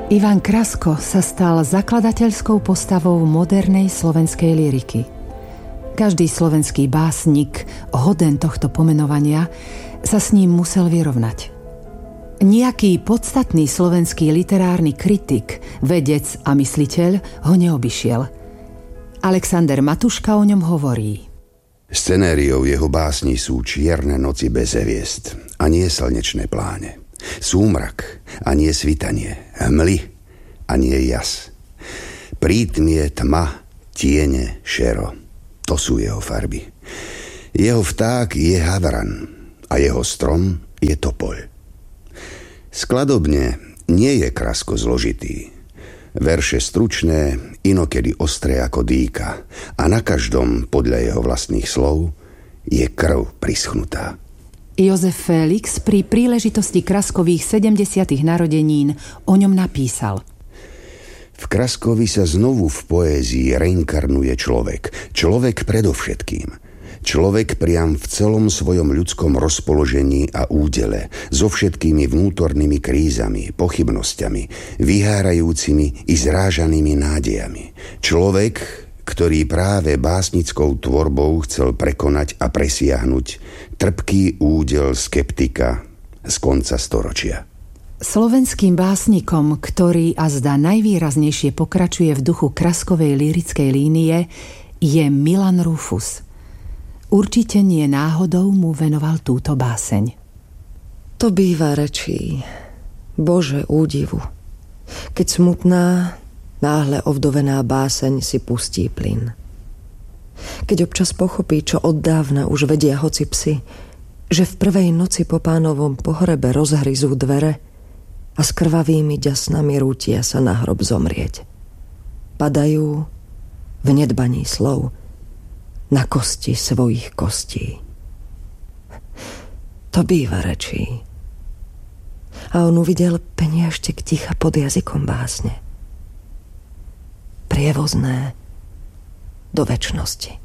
Ivan Krasko sa stal zakladateľskou postavou modernej slovenskej lyriky. Každý slovenský básnik, hoden tohto pomenovania, sa s ním musel vyrovnať. Nejaký podstatný slovenský literárny kritik, vedec a mysliteľ ho neobyšiel. Alexander Matuška o ňom hovorí. Scenériou jeho básni sú čierne noci bez hviezd a nie slnečné pláne. Súmrak a nie svitanie, hmly a nie jas. Prítmie, tma, tiene, šero. To sú jeho farby. Jeho vták je havran a jeho strom je topoľ. Skladobne nie je Krasko zložitý. Verše stručné, inokedy ostré ako dýka a na každom, podľa jeho vlastných slov, je krv prischnutá. Jozef Félix pri príležitosti Kraskových 70. narodenín o ňom napísal. V Kraskovi sa znovu v poézii reinkarnuje človek. Človek predovšetkým. Človek priam v celom svojom ľudskom rozpoložení a údele, so všetkými vnútornými krízami, pochybnosťami, vyhárajúcimi i zrážanými nádejami. Človek, ktorý práve básnickou tvorbou chcel prekonať a presiahnuť trpký údel skeptika z konca storočia. Slovenským básnikom, ktorý azda najvýraznejšie pokračuje v duchu Kraskovej lyrickej línie, je Milan Rufus. Určite nie náhodou mu venoval túto báseň. To býva rečí, Bože údivu, keď smutná, náhle ovdovená báseň si pustí plyn. Keď občas pochopí, čo oddávna už vedia hoci psi, že v prvej noci po Pánovom pohrebe rozhryzú dvere a s krvavými ďasnami rútia sa na hrob zomrieť. Padajú v nedbaní slov na kosti svojich kostí. To býva rečí. A on uvidel peniažtek ticha pod jazykom básne. Prievozné do večnosti.